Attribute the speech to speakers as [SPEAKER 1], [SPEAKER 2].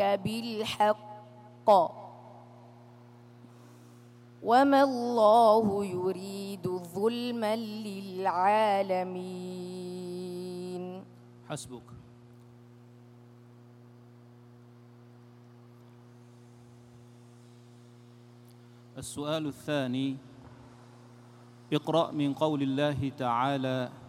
[SPEAKER 1] بالحق وما الله يريد ظلما للعالمين.
[SPEAKER 2] حسبك. السؤال الثاني: اقرأ من قول الله تعالى: